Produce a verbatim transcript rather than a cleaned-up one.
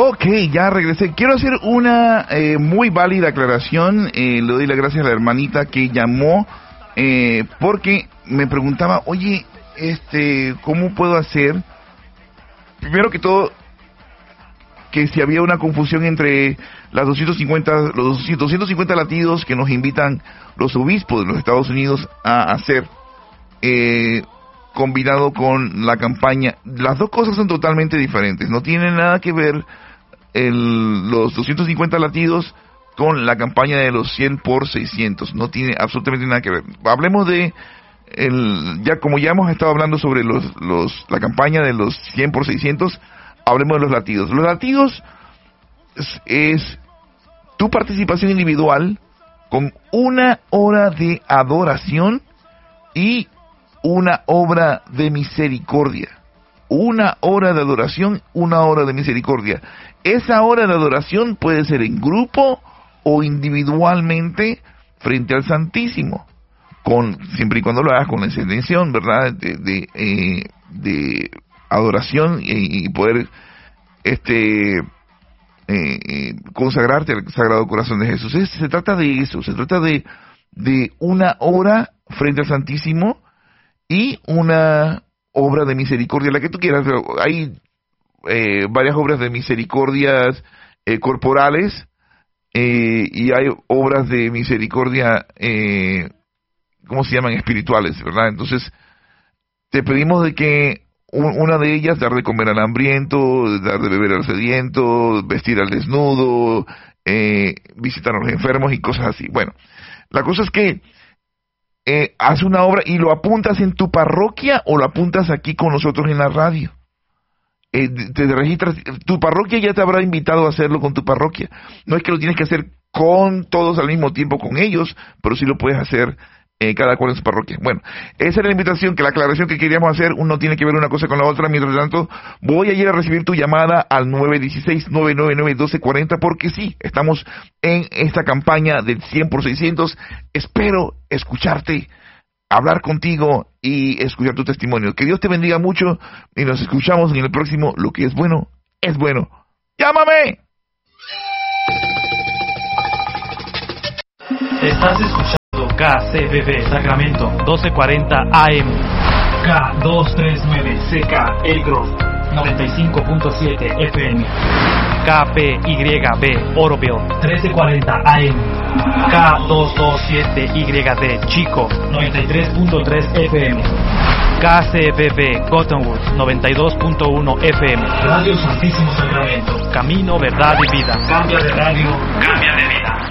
Ok, ya regresé. Quiero hacer una eh, muy válida aclaración. Eh, le doy las gracias a la hermanita que llamó eh, porque me preguntaba, oye, este, ¿cómo puedo hacer? Primero que todo, que si había una confusión entre las doscientos cincuenta, los doscientos cincuenta latidos que nos invitan los obispos de los Estados Unidos a hacer, eh, combinado con la campaña. Las dos cosas son totalmente diferentes, no tienen nada que ver el, los doscientos cincuenta latidos con la campaña de los cien por seiscientos, no tiene absolutamente nada que ver. Hablemos de el, ya como ya hemos estado hablando sobre los, los la campaña de los cien por seiscientos, hablemos de los latidos. Los latidos es, es tu participación individual con una hora de adoración y una obra de misericordia. Una hora de adoración, una hora de misericordia. Esa hora de adoración puede ser en grupo o individualmente frente al Santísimo, con siempre y cuando lo hagas con la intención, ¿verdad?, de, de, eh, de adoración y, y poder este eh, eh, consagrarte al Sagrado Corazón de Jesús. Es, se trata de eso, se trata de, de una hora frente al Santísimo y una obra de misericordia, la que tú quieras. Hay eh, varias obras de misericordias eh, corporales eh, y hay obras de misericordia, eh, ¿cómo se llaman? Espirituales, ¿verdad? Entonces, te pedimos de que un, una de ellas, dar de comer al hambriento, dar de beber al sediento, vestir al desnudo, eh, visitar a los enfermos y cosas así. Bueno, la cosa es que Eh, haz una obra y lo apuntas en tu parroquia o lo apuntas aquí con nosotros en la radio. Eh, te registras, tu parroquia ya te habrá invitado a hacerlo con tu parroquia. No es que lo tienes que hacer con todos al mismo tiempo con ellos, pero sí lo puedes hacer eh, cada cual en su parroquia. Bueno, esa era la invitación, que la aclaración que queríamos hacer. Uno tiene que ver una cosa con la otra. Mientras tanto, voy a ir a recibir tu llamada al nueve uno seis, nueve nueve nueve, uno dos cuatro cero, porque sí, estamos en esta campaña del cien por seiscientos. Espero escucharte, hablar contigo y escuchar tu testimonio. Que Dios te bendiga mucho y nos escuchamos en el próximo Lo que es bueno, es bueno. ¡Llámame! Estás escuchando K C B B Sacramento doce cuarenta A M, K doscientos treinta y nueve C K Elgrove noventa y cinco punto siete F M, K P Y B Oroville trece cuarenta A M, K doscientos veintisiete Y D Chico noventa y tres punto tres F M, K C B B Cottonwood noventa y dos punto uno F M. Radio Santísimo Sacramento. Camino, verdad y vida. Cambia de radio, cambia de vida.